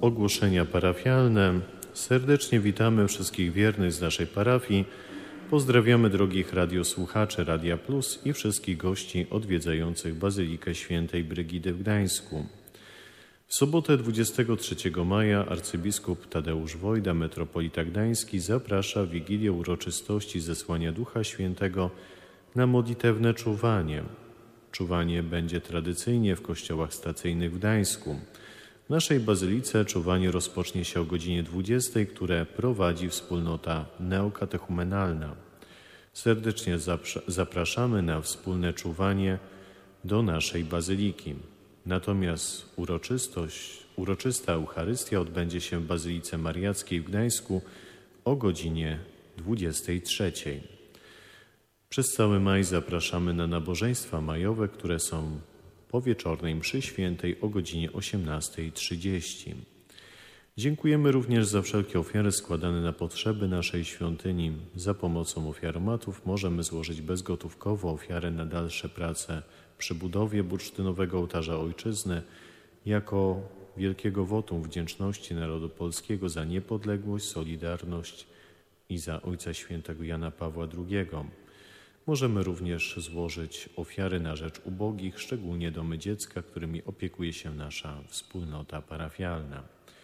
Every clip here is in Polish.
Ogłoszenia parafialne. Serdecznie witamy wszystkich wiernych z naszej parafii. Pozdrawiamy drogich radiosłuchaczy Radia Plus i wszystkich gości odwiedzających Bazylikę Świętej Brygidy w Gdańsku. W sobotę 23 maja arcybiskup Tadeusz Wojda, metropolita gdański, zaprasza w Wigilię uroczystości zesłania Ducha Świętego na modlitewne czuwanie. Czuwanie będzie tradycyjnie w kościołach stacyjnych w Gdańsku. W naszej bazylice czuwanie rozpocznie się o godzinie 20, które prowadzi wspólnota neokatechumenalna. Serdecznie zapraszamy na wspólne czuwanie do naszej bazyliki. Natomiast uroczysta Eucharystia odbędzie się w Bazylice Mariackiej w Gdańsku o godzinie 23. Przez cały maj zapraszamy na nabożeństwa majowe, które są po wieczornej mszy świętej o godzinie 18:30. Dziękujemy również za wszelkie ofiary składane na potrzeby naszej świątyni. Za pomocą ofiaromatów możemy złożyć bezgotówkowo ofiarę na dalsze prace przy budowie bursztynowego ołtarza Ojczyzny jako wielkiego wotum wdzięczności narodu polskiego za niepodległość, solidarność i za Ojca Świętego Jana Pawła II. Możemy również złożyć ofiary na rzecz ubogich, szczególnie domy dziecka, którymi opiekuje się nasza wspólnota parafialna.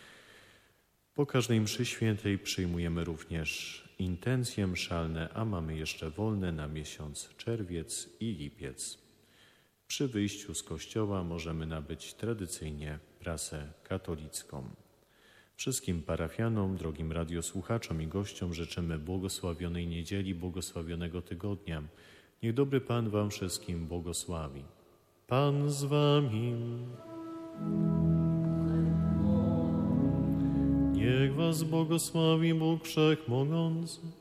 Po każdej mszy świętej przyjmujemy również intencje mszalne, a mamy jeszcze wolne na miesiąc czerwiec i lipiec. Przy wyjściu z kościoła możemy nabyć tradycyjnie prasę katolicką. Wszystkim parafianom, drogim radiosłuchaczom i gościom życzymy błogosławionej niedzieli, błogosławionego tygodnia. Niech dobry Pan wam wszystkim błogosławi. Pan z wami. Niech was błogosławi Bóg Wszechmogący,